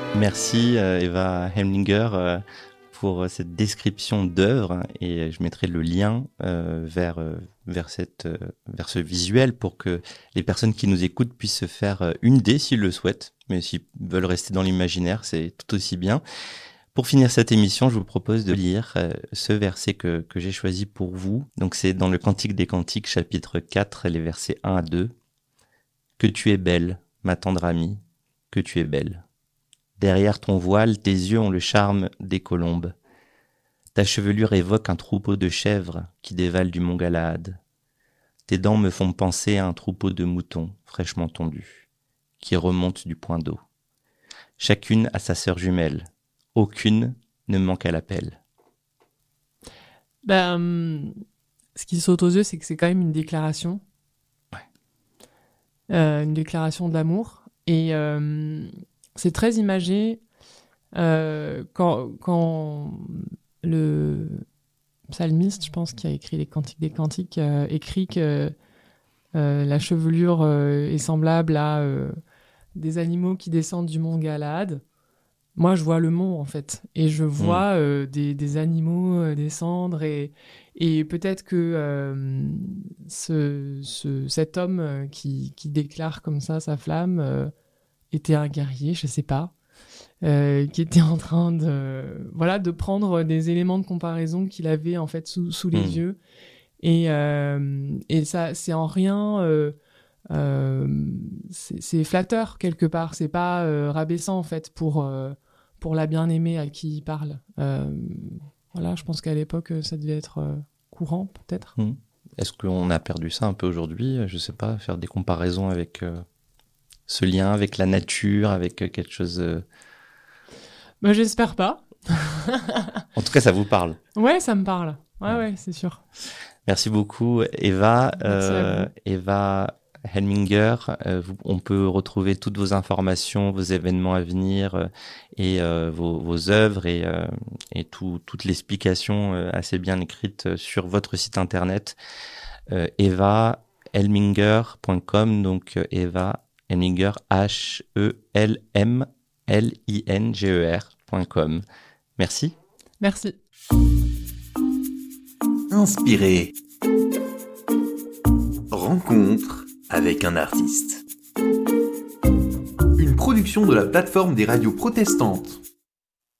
Merci Eva Hemlinger pour cette description d'œuvre, et je mettrai le lien vers ce visuel pour que les personnes qui nous écoutent puissent se faire une idée s'ils le souhaitent, mais s'ils veulent rester dans l'imaginaire, c'est tout aussi bien. Pour finir cette émission, je vous propose de lire ce verset que j'ai choisi pour vous. Donc c'est dans le Cantique des Cantiques, chapitre 4, les versets 1 à 2. « Que tu es belle, ma tendre amie, que tu es belle. Derrière ton voile, tes yeux ont le charme des colombes. Ta chevelure évoque un troupeau de chèvres qui dévalent du mont Galaad. Tes dents me font penser à un troupeau de moutons fraîchement tondus, qui remontent du point d'eau. Chacune a sa sœur jumelle. Aucune ne manque à l'appel. » Ce qui saute aux yeux, c'est que c'est quand même une déclaration. Ouais. Une déclaration d'amour. Et c'est très imagé quand le psalmiste, je pense, qui a écrit les Cantiques des Cantiques, écrit que la chevelure est semblable à des animaux qui descendent du mont Galaad. Moi, je vois le mont, en fait, et je vois des animaux descendre, et peut-être que cet homme qui déclare comme ça sa flamme était un guerrier, je sais pas, qui était en train de prendre des éléments de comparaison qu'il avait en fait sous les yeux, et ça, c'est en rien. C'est flatteur quelque part, c'est pas rabaissant en fait pour la bien-aimée à qui il parle. Je pense qu'à l'époque, ça devait être courant, peut-être. Est-ce qu'on a perdu ça un peu aujourd'hui ? Je sais pas, faire des comparaisons avec ce lien avec la nature, avec quelque chose... J'espère pas. En tout cas, ça vous parle. Ouais, ça me parle. Ouais, c'est sûr. Merci beaucoup, Eva. Merci à vous. Eva Hemlinger, on peut retrouver toutes vos informations, vos événements à venir et vos œuvres et toute l'explication assez bien écrite sur votre site internet evahemlinger.com, donc Eva Hemlinger, HELMLINGER.com. Merci. Merci. Inspiré. Rencontre avec un artiste. Une production de la plateforme des radios protestantes.